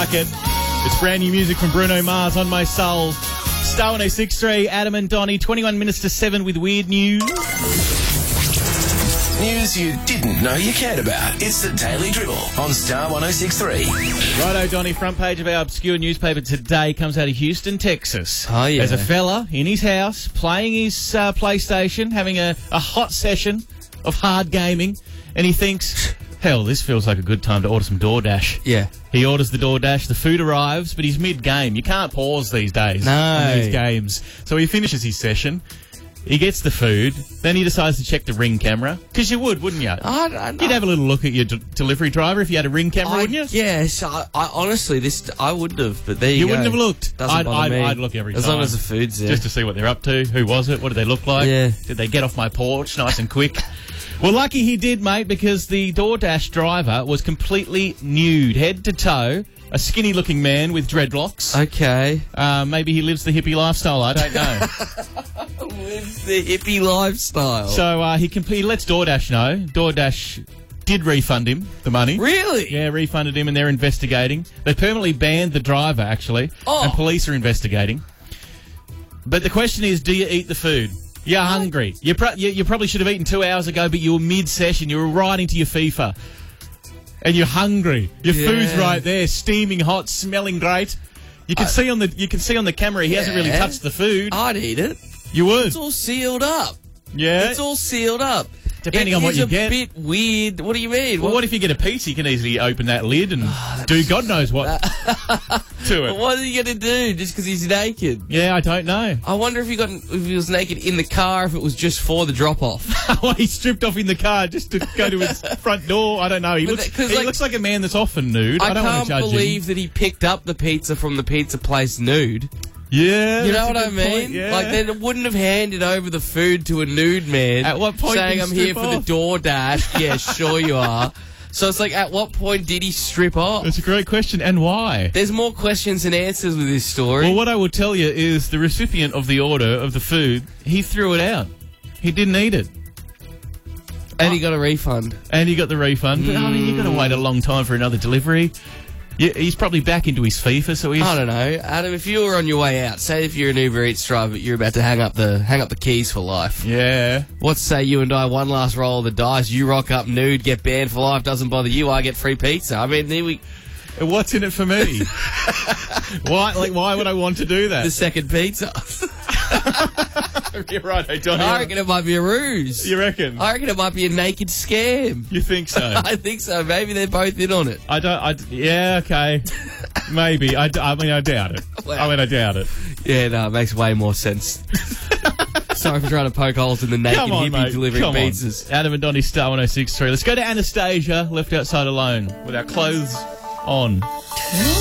like it. It's brand new music from Bruno Mars, On My Soul. Star 106.3, Adam and Donnie, 21 minutes to 7 with weird news. News you didn't know you cared about. It's the Daily Dribble on Star 106.3. Righto, Donnie, front page of our obscure newspaper today comes out of Houston, Texas. Oh, yeah. There's a fella in his house playing his PlayStation, having a hot session of hard gaming, and he thinks, hell, this feels like a good time to order some DoorDash. Yeah. He orders the DoorDash, the food arrives, but he's mid-game. You can't pause these days on these games. So he finishes his session, he gets the food, then he decides to check the Ring camera. Because you would, wouldn't you? You'd have a little look at your delivery driver if you had a Ring camera, wouldn't you? Yes. I honestly, I wouldn't have, but there you go. Wouldn't have looked. Doesn't bother me. I'd look every time. As long as the food's there. Just to see what they're up to. Who was it? What did they look like? Yeah. Did they get off my porch nice and quick? Well, lucky he did, mate, because the DoorDash driver was completely nude, head to toe. A skinny-looking man with dreadlocks. Okay. Maybe he lives the hippie lifestyle. I don't know. Lives the hippie lifestyle. So he lets DoorDash know. DoorDash did refund him the money. Really? Yeah, refunded him, and they're investigating. They permanently banned the driver, actually, and police are investigating. But the question is, do you eat the food? You're hungry. You probably should have eaten 2 hours ago, but you were mid-session. You were right into your FIFA. And you're hungry. Your food's right there, steaming hot, smelling great. You can see on the camera he hasn't really touched the food. I'd eat it. You would. It's all sealed up. Yeah. It's all sealed up. Depending on what you get. It's a bit weird. What do you mean? Well, what if you get a pizza? You can easily open that lid and do God knows what to it. What are you going to do just because he's naked? Yeah, I don't know. I wonder if he was naked in the car, if it was just for the drop-off. Well, he stripped off in the car just to go to his front door. I don't know. He looks like a man that's often nude. I don't want to judge him. I can't believe that he picked up the pizza from the pizza place nude. Yeah. You know what I mean? Point, yeah. Like, they wouldn't have handed over the food to a nude man. At what point saying, did he I'm here strip for off? the DoorDash. Yeah, sure you are. So it's like, at what point did he strip off? That's a great question. And why? There's more questions than answers with this story. Well, what I will tell you is the recipient of the order of the food, he threw it out. He didn't eat it. And he got a refund. And he got the refund. But, I mean, you've got to wait a long time for another delivery. Yeah, he's probably back into his FIFA, so he's... I don't know. Adam, if you were on your way out, say if you're an Uber Eats driver, you're about to hang up the keys for life. Yeah. Let's say you and I, one last roll of the dice, you rock up nude, get banned for life, doesn't bother you, I get free pizza. I mean, what's in it for me? Why would I want to do that? The second pizza. You're right, I reckon it might be a ruse. You reckon? I reckon it might be a naked scam. You think so? I think so. Maybe they're both in on it. Yeah, okay. Maybe. I doubt it. Wow. I doubt it. Yeah, no, it makes way more sense. Sorry for trying to poke holes in the naked hippie delivering pizzas. Adam and Donnie, Star 106.3. Let's go to Anastasia, left outside alone, with our clothes on.